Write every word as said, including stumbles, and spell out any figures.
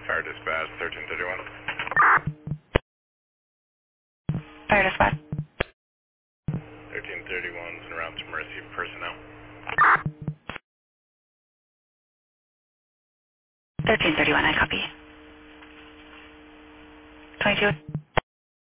Fire dispatch, thirteen thirty-one. Fire dispatch. thirteen thirty-one is en route to Mercy personnel. thirteen thirty-one, I copy. twenty-two.